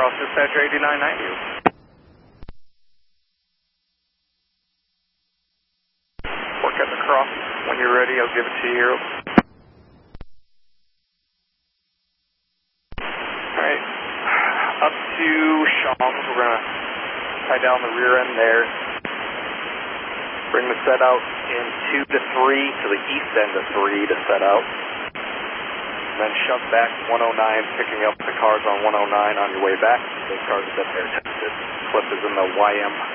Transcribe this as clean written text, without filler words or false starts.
Cross Dispatcher 8990. Work at the cross. When you're ready, I'll give it to you. Alright. Up to Shawms. We're going to tie down the rear end there. Bring the set out in 2 to 3 to the east end of 3 to set out. Then shove back 109, picking up the cars on 109 on your way back. Those cars have been air tested. Clip is in the YM